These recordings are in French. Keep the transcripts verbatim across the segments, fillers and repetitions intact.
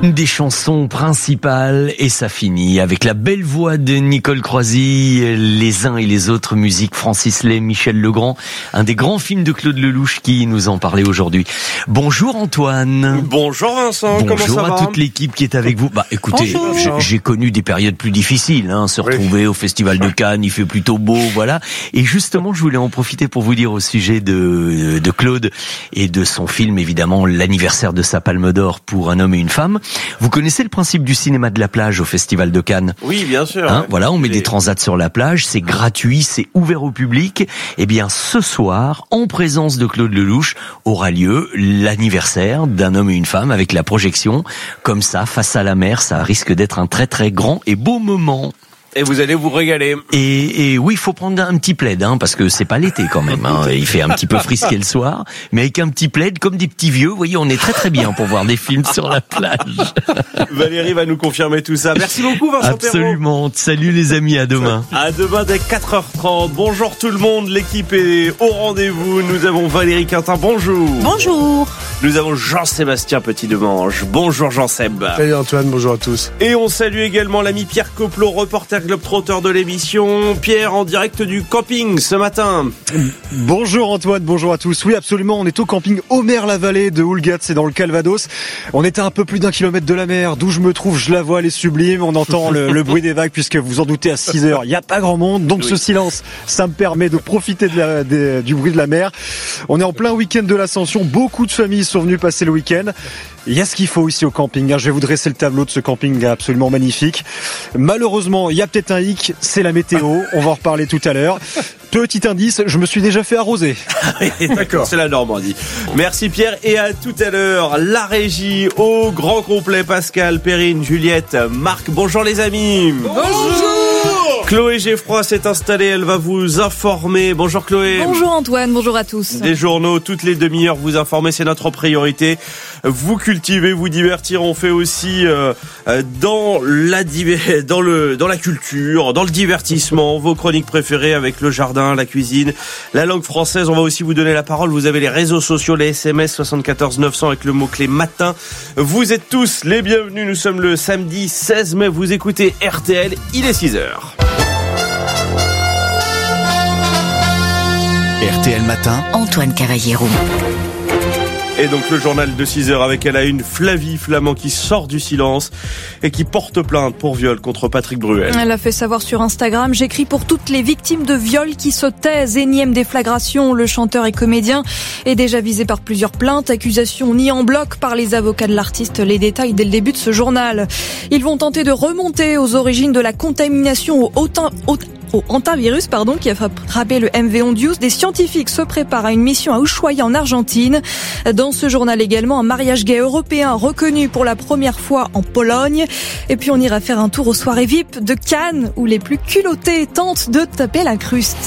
Des chansons principales et ça finit avec la belle voix de Nicole Croisy, les uns et les autres musiques, Francis Lay, Michel Legrand, un des grands films de Claude Lelouch qui nous en parlait aujourd'hui. Bonjour Antoine. Bonjour Vincent, Bonjour comment ça va? à toute l'équipe qui est avec vous. Bah écoutez, j'ai, j'ai connu des périodes plus difficiles, hein, se retrouver oui. au Festival de Cannes, il fait plutôt beau, voilà. Et justement, je voulais en profiter pour vous dire au sujet de, de Claude et de son film, évidemment, l'anniversaire de sa Palme d'Or pour Un homme et une femme. Vous connaissez le principe du cinéma de la plage au Festival de Cannes? Oui, bien sûr. Hein, ouais. Voilà, on met Et... des transats sur la plage, c'est gratuit, c'est ouvert au public. Eh bien, ce soir, en présence de Claude Lelouch, aura lieu l'anniversaire d'Un homme et une femme avec la projection. Comme ça, face à la mer, ça risque d'être un très très grand et beau moment. Et vous allez vous régaler. Et, et oui, il faut prendre un petit plaid, hein, parce que c'est pas l'été quand même. Hein. Il fait un petit peu frisqué le soir, mais avec un petit plaid, comme des petits vieux, vous voyez, on est très très bien pour voir des films sur la plage. Valérie va nous confirmer tout ça. Merci beaucoup Vincent Perrault. Absolument. Salut les amis, à demain. À demain dès quatre heures trente. Bonjour tout le monde, l'équipe est au rendez-vous. Nous avons Valérie Quintin, bonjour. Bonjour. Nous avons Jean-Sébastien Petit-Demange. Bonjour Jean-Seb. Salut Antoine, bonjour à tous. Et on salue également l'ami Pierre Coplot, reporter globe-trotteur de l'émission. Pierre, en direct du camping ce matin. Bonjour Antoine, bonjour à tous. Oui, absolument, on est au camping Omer-la-Vallée de Houlgate, c'est dans le Calvados. On est à un peu plus d'un kilomètre de la mer, d'où je me trouve, je la vois, elle est sublime. On entend le, le bruit des vagues, puisque vous en doutez, à six heures, il n'y a pas grand monde. Donc oui. Ce silence, ça me permet de profiter de la, de, du bruit de la mer. On est en plein week-end de l'Ascension, beaucoup de familles sont venues passer le week-end. Il y a ce qu'il faut ici au camping. Je vais vous dresser le tableau de ce camping absolument magnifique. Malheureusement, il y a peut-être un hic, c'est la météo. On va en reparler tout à l'heure. Petit indice, je me suis déjà fait arroser. D'accord, c'est la Normandie. Merci Pierre et à tout à l'heure. La régie au grand complet. Pascal, Perrine, Juliette, Marc. Bonjour les amis. Bonjour. Chloé Geffroy s'est installée, elle va vous informer. Bonjour Chloé. Bonjour Antoine, bonjour à tous. Des journaux, toutes les demi-heures, vous informer, c'est notre priorité. Vous cultiver, vous divertir, on fait aussi euh, dans la dans le dans la culture, dans le divertissement, vos chroniques préférées avec le jardin, la cuisine, la langue française. On va aussi vous donner la parole. Vous avez les réseaux sociaux, les S M S soixante-quatorze neuf cents avec le mot-clé matin. Vous êtes tous les bienvenus. Nous sommes le samedi seize mai. Vous écoutez R T L. Il est six heures. R T L Matin, Antoine Cavallero. Et donc le journal de six heures avec à la une Flavie Flament qui sort du silence et qui porte plainte pour viol contre Patrick Bruel. Elle a fait savoir sur Instagram: j'écris pour toutes les victimes de viol qui se taisent. Énième déflagration, le chanteur et comédien est déjà visé par plusieurs plaintes, accusations niées en bloc par les avocats de l'artiste. Les détails dès le début de ce journal. Ils vont tenter de remonter aux origines de la contamination au haut au hantavirus, pardon, qui a frappé le M V Ondius. Des scientifiques se préparent à une mission à Ushuaia en Argentine. Dans ce journal également, un mariage gay européen reconnu pour la première fois en Pologne. Et puis on ira faire un tour aux soirées V I P de Cannes où les plus culottés tentent de taper l'incruste.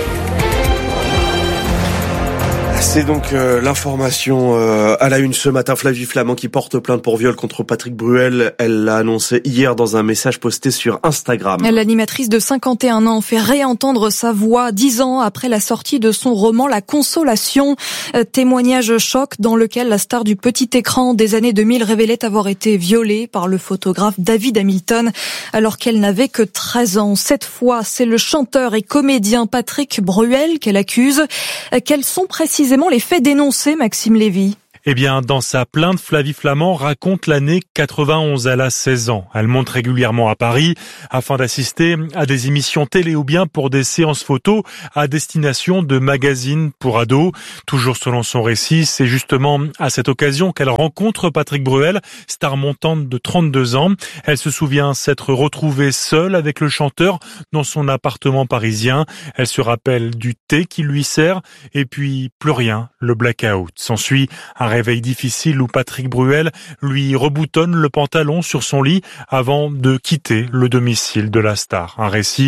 C'est donc euh, l'information euh, à la une ce matin. Flavie Flament qui porte plainte pour viol contre Patrick Bruel. Elle l'a annoncé hier dans un message posté sur Instagram. L'animatrice de cinquante et un ans fait réentendre sa voix dix ans après la sortie de son roman La Consolation. Euh, témoignage choc dans lequel la star du petit écran des années deux mille révélait avoir été violée par le photographe David Hamilton alors qu'elle n'avait que treize ans. Cette fois, c'est le chanteur et comédien Patrick Bruel qu'elle accuse. Euh, quels sont précisément les faits dénoncés, Maxime Lévy? Eh bien, dans sa plainte, Flavie Flament raconte l'année quatre-vingt-onze. Elle a seize ans. Elle monte régulièrement à Paris afin d'assister à des émissions télé ou bien pour des séances photos à destination de magazines pour ados. Toujours selon son récit, c'est justement à cette occasion qu'elle rencontre Patrick Bruel, star montante de trente-deux ans. Elle se souvient s'être retrouvée seule avec le chanteur dans son appartement parisien. Elle se rappelle du thé qu'il lui sert et puis plus rien, le blackout. S'ensuit un réveil difficile où Patrick Bruel lui reboutonne le pantalon sur son lit avant de quitter le domicile de la star. Un récit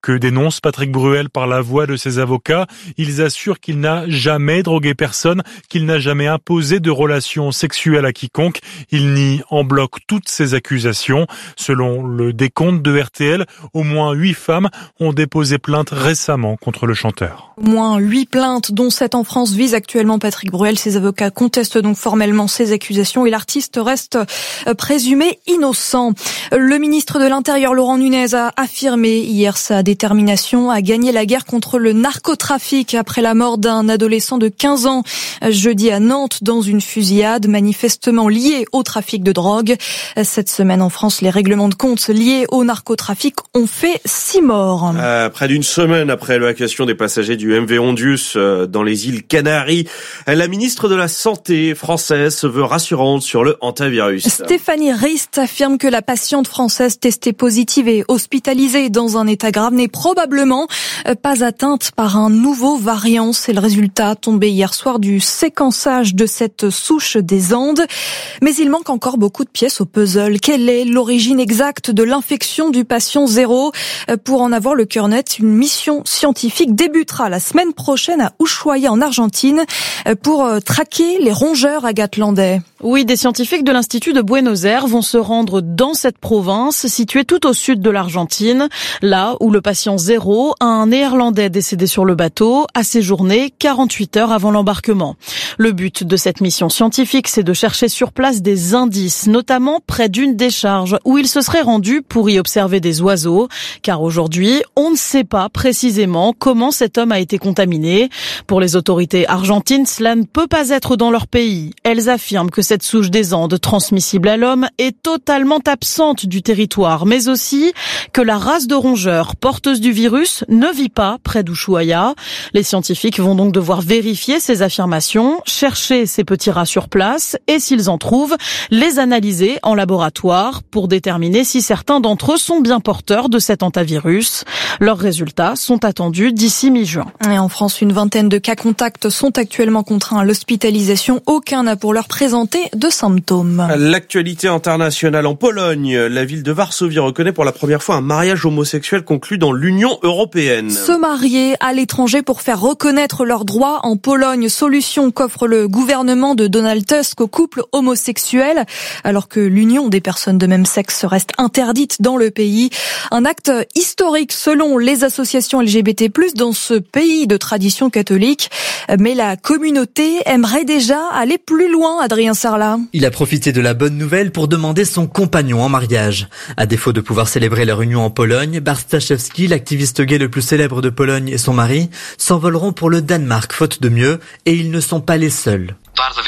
que dénonce Patrick Bruel par la voix de ses avocats. Ils assurent qu'il n'a jamais drogué personne, qu'il n'a jamais imposé de relations sexuelles à quiconque. Il nie en bloc toutes ces accusations. Selon le décompte de R T L, au moins huit femmes ont déposé plainte récemment contre le chanteur. Au moins huit plaintes, dont sept en France, visent actuellement Patrick Bruel. Ses avocats contestent donc formellement ces accusations et l'artiste reste présumé innocent. Le ministre de l'Intérieur, Laurent Nunez, a affirmé hier sa détermination à gagner la guerre contre le narcotrafic après la mort d'un adolescent de quinze ans jeudi à Nantes dans une fusillade manifestement liée au trafic de drogue. Cette semaine en France, les règlements de compte liés au narcotrafic ont fait six morts. Euh, près d'une semaine après l'évacuation des passagers du M V Ondius euh, dans les îles Canaries, la ministre de la Santé française se veut rassurante sur le hantavirus. Stéphanie Rist affirme que la patiente française testée positive et hospitalisée dans un état grave n'est probablement pas atteinte par un nouveau variant. C'est le résultat tombé hier soir du séquençage de cette souche des Andes. Mais il manque encore beaucoup de pièces au puzzle. Quelle est l'origine exacte de l'infection du patient zéro? Pour en avoir le cœur net, une mission scientifique débutera la semaine prochaine à Ushuaia en Argentine pour traquer les rongeurs, Agathe Landais. Oui, des scientifiques de l'Institut de Buenos Aires vont se rendre dans cette province située tout au sud de l'Argentine, là où le patient zéro, un Néerlandais décédé sur le bateau, a séjourné quarante-huit heures avant l'embarquement. Le but de cette mission scientifique, c'est de chercher sur place des indices, notamment près d'une décharge où il se serait rendu pour y observer des oiseaux, car aujourd'hui, on ne sait pas précisément comment cet homme a été contaminé. Pour les autorités argentines, cela ne peut pas être dans leur pays. Elles affirment que cette souche des Andes transmissible à l'homme est totalement absente du territoire, mais aussi que la race de rongeurs porteuse du virus ne vit pas près d'Ushuaia. Les scientifiques vont donc devoir vérifier ces affirmations, chercher ces petits rats sur place et s'ils en trouvent, les analyser en laboratoire pour déterminer si certains d'entre eux sont bien porteurs de cet hantavirus. Leurs résultats sont attendus d'ici mi-juin. Et en France, une vingtaine de cas contacts sont actuellement contraints à l'hospitalisation. Aucun n'a pour l'heure présenté de symptômes. L'actualité internationale en Pologne. La ville de Varsovie reconnaît pour la première fois un mariage homosexuel conclu dans l'Union européenne. Se marier à l'étranger pour faire reconnaître leurs droits en Pologne, solution qu'offre le gouvernement de Donald Tusk aux couples homosexuels, alors que l'union des personnes de même sexe reste interdite dans le pays. Un acte historique selon les associations L G B T plus, dans ce pays de tradition catholique. Mais la communauté aimerait déjà aller plus loin, Adrien Sarlat. Il a profité de la bonne nouvelle pour demander son compagnon en mariage. À défaut de pouvoir célébrer leur union en Pologne, Bartaszewski, l'activiste gay le plus célèbre de Pologne, et son mari s'envoleront pour le Danemark, faute de mieux, et ils ne sont pas les seuls.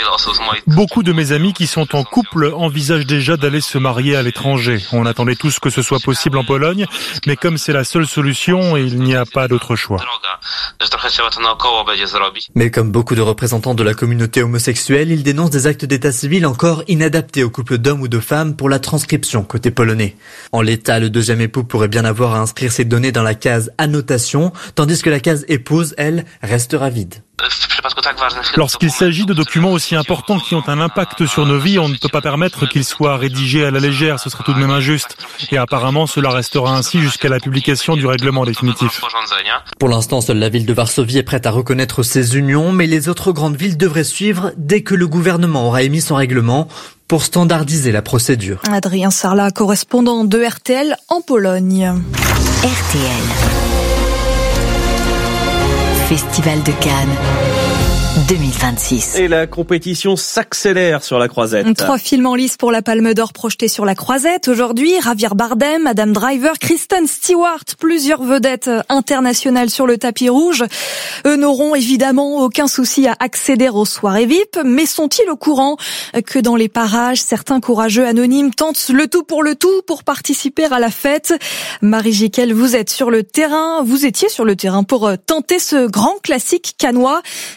Beaucoup de mes amis qui sont en couple envisagent déjà d'aller se marier à l'étranger. On attendait tous que ce soit possible en Pologne, mais comme c'est la seule solution, il n'y a pas d'autre choix. Mais comme beaucoup de représentants de la communauté homosexuelle, ils dénoncent des actes d'état civil encore inadaptés aux couples d'hommes ou de femmes pour la transcription côté polonais. En l'état, le deuxième époux pourrait bien avoir à inscrire ses données dans la case annotation, tandis que la case épouse, elle, restera vide. Lorsqu'il s'agit de documents aussi importants qui ont un impact sur nos vies, on ne peut pas permettre qu'ils soient rédigés à la légère, ce serait tout de même injuste. Et apparemment, cela restera ainsi jusqu'à la publication du règlement définitif. Pour l'instant, seule la ville de Varsovie est prête à reconnaître ces unions, mais les autres grandes villes devraient suivre dès que le gouvernement aura émis son règlement pour standardiser la procédure. Adrien Sarlat, correspondant de R T L en Pologne. R T L. Festival de Cannes deux mille vingt-six. Et la compétition s'accélère sur la Croisette. Trois films en lice pour la Palme d'Or projetés sur la Croisette. Aujourd'hui, Javier Bardem, Adam Driver, Kristen Stewart, plusieurs vedettes internationales sur le tapis rouge. Eux n'auront évidemment aucun souci à accéder aux soirées V I P, mais sont-ils au courant que dans les parages, certains courageux anonymes tentent le tout pour le tout pour participer à la fête? Marie Jiquel, vous êtes sur le terrain, vous étiez sur le terrain pour tenter ce grand classique cannois. Tapez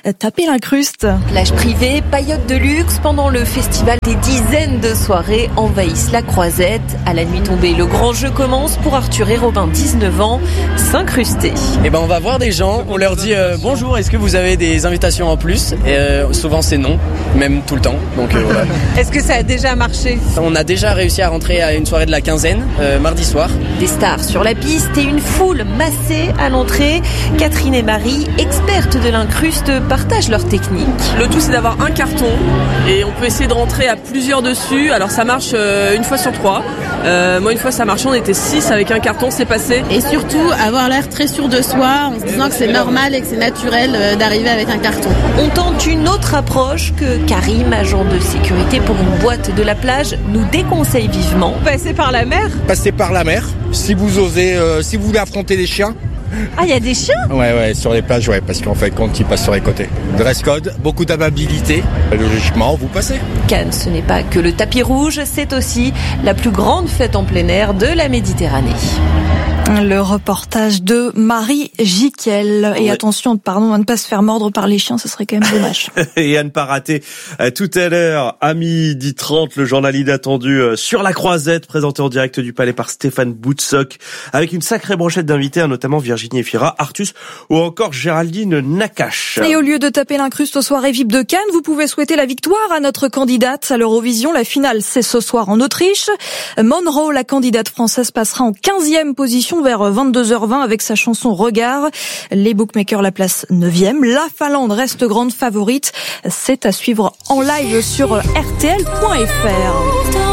l'Incruste. Plage privée, paillotes de luxe, pendant le festival, des dizaines de soirées envahissent la Croisette. À la nuit tombée, le grand jeu commence pour Arthur et Robin, dix-neuf ans, s'incruster. Eh ben, on va voir des gens, on leur dit euh, bonjour, est-ce que vous avez des invitations en plus ? Et euh, souvent c'est non, même tout le temps. Donc euh, voilà. Est-ce que ça a déjà marché ? On a déjà réussi à rentrer à une soirée de la quinzaine, euh, mardi soir. Des stars sur la piste et une foule massée à l'entrée. Catherine et Marie, expertes de l'Incruste, partagent leur technique. Le tout, c'est d'avoir un carton et on peut essayer de rentrer à plusieurs dessus. Alors ça marche euh, une fois sur trois. Euh, moi, une fois ça marchait, on était six avec un carton, c'est passé. Et surtout, avoir l'air très sûr de soi en se disant que c'est normal et que c'est naturel euh, d'arriver avec un carton. On tente une autre approche que Karim, agent de sécurité pour une boîte de la plage, nous déconseille vivement. Passer par la mer ? Passer par la mer, si vous osez, euh, si vous voulez affronter les chiens. Ah, il y a des chiens ? Ouais, ouais, sur les plages, ouais, parce qu'en fait, quand ils passent sur les côtés. Dress code, beaucoup d'amabilité. Logiquement, vous passez. Cannes, ce n'est pas que le tapis rouge, c'est aussi la plus grande fête en plein air de la Méditerranée. Le reportage de Marie Jiquel. Et ouais. attention, pardon, à ne pas se faire mordre par les chiens, ce serait quand même dommage. Et à ne pas rater euh, tout à l'heure, à midi trente, le journal inattendu euh, sur la Croisette, présenté en direct du Palais par Stéphane Boutsock, avec une sacrée brochette d'invités, hein, notamment Virginie Efira, Artus ou encore Géraldine Nakache. Et au lieu de taper l'Incruste aux soirées V I P de Cannes, vous pouvez souhaiter la victoire à notre candidate à l'Eurovision. La finale, c'est ce soir en Autriche. Monroe, la candidate française, passera en quinzième position vers vingt-deux heures vingt avec sa chanson Regard. Les bookmakers la placent neuvième. La Finlande reste grande favorite. C'est à suivre en live sur R T L point F R.